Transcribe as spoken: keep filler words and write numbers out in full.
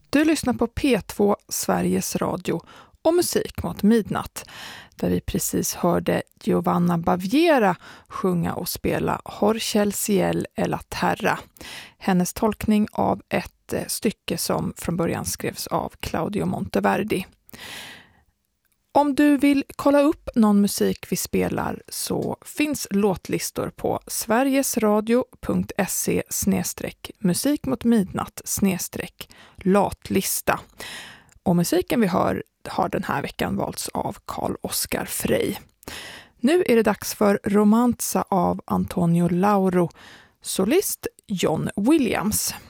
Du lyssnar på P två Sveriges Radio och musik mot midnatt, där vi precis hörde Giovanna Baviera sjunga och spela Horchel Ciel e la Terra, hennes tolkning av ett stycke som från början skrevs av Claudio Monteverdi. Om du vill kolla upp någon musik vi spelar så finns låtlistor på sverigesradio punkt se snedstreck musik mot midnatt snedstreck latlista. Och musiken vi hör har den här veckan valts av Carl Oskar Frey. Nu är det dags för Romanza av Antonio Lauro, solist John Williams.